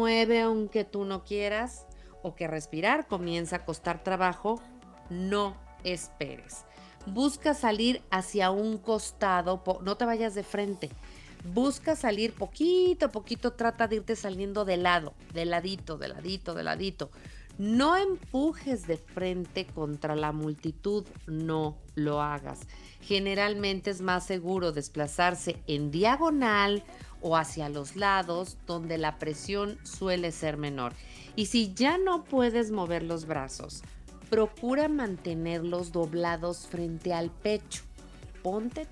mueve aunque tú no quieras o que respirar comienza a costar trabajo, no esperes. Busca salir hacia un costado, no te vayas de frente. Busca salir poquito a poquito, trata de irte saliendo de lado, de ladito, de ladito, de ladito. No empujes de frente contra la multitud, no lo hagas. Generalmente es más seguro desplazarse en diagonal o hacia los lados, donde la presión suele ser menor. Y si ya no puedes mover los brazos, procura mantenerlos doblados frente al pecho. Ponte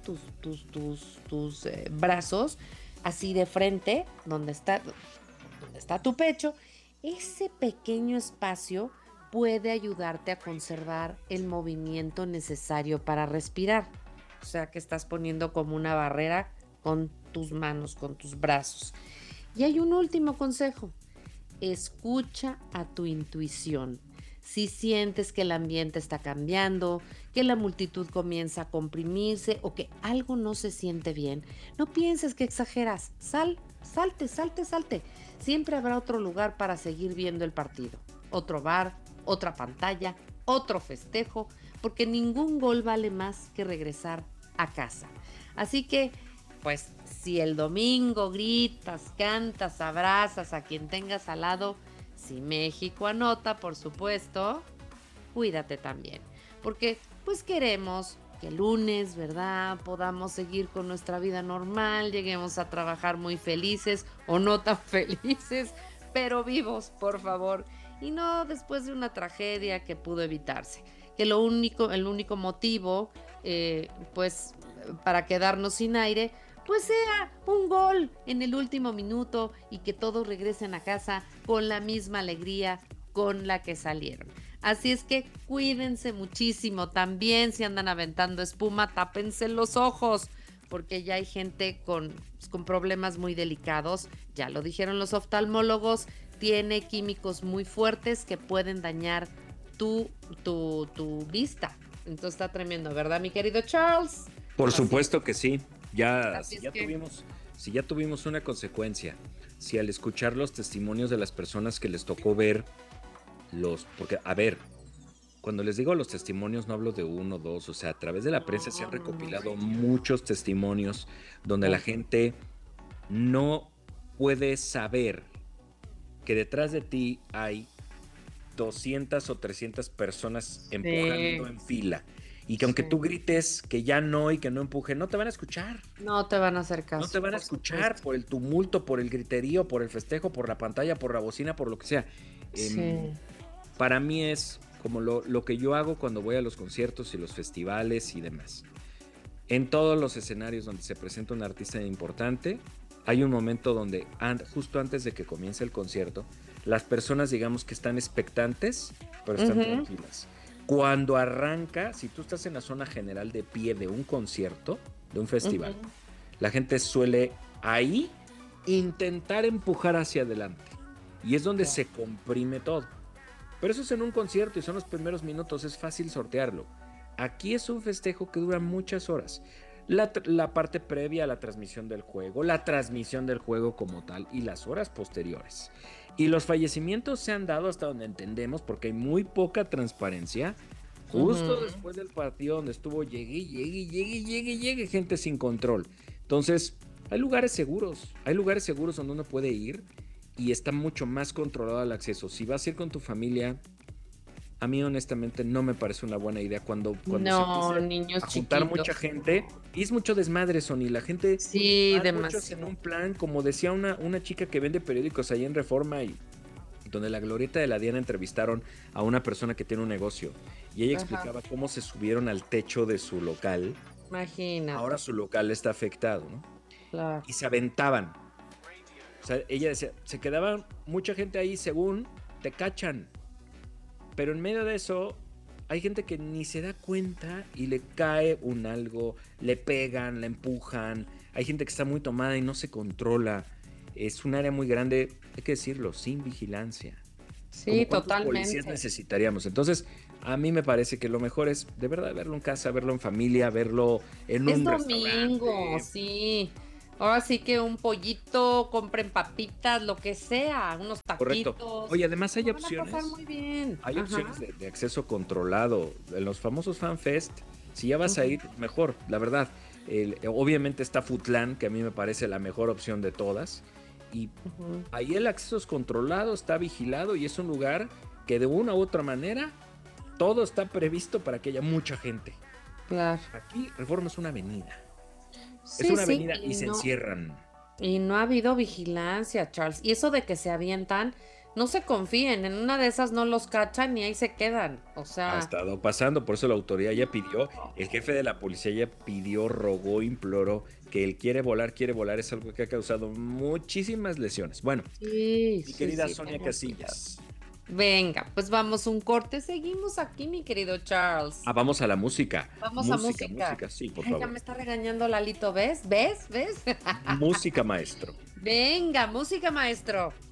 tus brazos así de frente, donde está tu pecho. Ese pequeño espacio puede ayudarte a conservar el movimiento necesario para respirar. O sea que estás poniendo como una barrera con tus manos, con tus brazos. Y hay un último consejo. Escucha a tu intuición. Si sientes que el ambiente está cambiando, que la multitud comienza a comprimirse o que algo no se siente bien, no pienses que exageras. Salte. Siempre habrá otro lugar para seguir viendo el partido. Otro bar, otra pantalla, otro festejo, porque ningún gol vale más que regresar a casa. Así que, pues, si el domingo gritas, cantas, abrazas a quien tengas al lado, si México anota, por supuesto, cuídate también. Porque pues queremos que el lunes, ¿verdad? Podamos seguir con nuestra vida normal, lleguemos a trabajar muy felices o no tan felices, pero vivos, por favor. Y no después de una tragedia que pudo evitarse. Que el único motivo, pues, para quedarnos sin aire, pues sea un gol en el último minuto y que todos regresen a casa con la misma alegría con la que salieron. Así es que cuídense muchísimo. También si andan aventando espuma, tápense los ojos, porque ya hay gente con problemas muy delicados. Ya lo dijeron los oftalmólogos, tiene químicos muy fuertes que pueden dañar tu vista. Entonces está tremendo, ¿verdad, mi querido Charles? Por Así es. supuesto que sí. Ya, Así es que si ya tuvimos una consecuencia, si al escuchar los testimonios de las personas que les tocó ver porque, a ver, cuando les digo los testimonios no hablo de uno o dos, o sea, a través de la prensa se han no, recopilado sí. muchos testimonios donde la Muy. gente no puede saber que detrás de ti hay 200 o 300 personas empujando Sí, en fila y que aunque sí. tú grites que ya no y que no empuje, no te van a escuchar. No te van a hacer No te caso, van a por escuchar supuesto. por el tumulto, por el griterío, por el festejo, por la pantalla, por la bocina, por lo que sea. Em, Sí. para mí es como lo que yo hago cuando voy a los conciertos y los festivales y demás. En todos los escenarios donde se presenta un artista importante, hay un momento donde justo antes de que comience el concierto, las personas digamos que están expectantes, pero están Ujú, tranquilas. Cuando arranca, si tú estás en la zona general de pie de un concierto, de un festival, ujú. la gente suele ahí intentar empujar hacia adelante. Y es donde Ya. se comprime todo. Pero eso es en un concierto y son los primeros minutos, es fácil sortearlo. Aquí es un festejo que dura muchas horas. La parte previa a la transmisión del juego, la transmisión del juego como tal y las horas posteriores. Y los fallecimientos se han dado hasta donde entendemos porque hay muy poca transparencia. Justo Ujú. después del partido donde estuvo llegue gente sin control. Entonces, hay lugares seguros donde uno puede ir y está mucho más controlado el acceso. Si vas a ir con tu familia, a mí honestamente no me parece una buena idea cuando se No, empiece niños a juntar mucha chiquitos, gente. no. Y es mucho desmadre, Sony. La gente Sí, van muchos en demasiado. un plan, como decía una chica que vende periódicos ahí en Reforma y donde la Glorieta de la Diana entrevistaron a una persona que tiene un negocio y ella Ajá, explicaba cómo se subieron al techo de su local. Ahora imagínate, su local está afectado, ¿no? claro. Y se aventaban. O sea, ella decía, se quedaba mucha gente ahí según te cachan. Pero en medio de eso, hay gente que ni se da cuenta y le cae un algo, le pegan, la empujan. Hay gente que está muy tomada y no se controla. Es un área muy grande, hay que decirlo, sin vigilancia. Sí, Como cuántos policías totalmente. necesitaríamos. Entonces, a mí me parece que lo mejor es de verdad verlo en casa, verlo en familia, verlo en Es un domingo, restaurante. sí. Ahora sí que un pollito, compren papitas, lo que sea, unos Correcto. taquitos. Oye, además Lo van a pasar muy bien. hay opciones Ajá. de acceso controlado. En los famosos FanFest, si ya vas a Ujú, ir, mejor, la verdad. Obviamente está Futlan, que a mí me parece la mejor opción de todas. Y ujú. ahí el acceso es controlado, está vigilado y es un lugar que de una u otra manera todo está previsto para que haya mucha gente. Claro. Aquí Reforma es una avenida. Es Sí, una sí, avenida y se encierran. y no ha habido vigilancia, Charles. Y eso de que se avientan, no se confíen, en una de esas no los cachan y ahí se quedan. O Ha sea, estado pasando, por eso la autoridad ya pidió, no. el jefe de la policía ya pidió, rogó, imploró que él quiere volar, es algo que ha causado muchísimas lesiones. Bueno, Sí, mi sí, querida sí, Sonia tengan cuidado. Casillas. Venga, pues vamos un corte, seguimos aquí, mi querido Charles. Vamos a la música. Vamos a Música, música. música, sí, por Ay, ya favor. me está regañando Lalito, ¿ves? ¿Ves? ¿Ves? Música, maestro. Venga, música, maestro.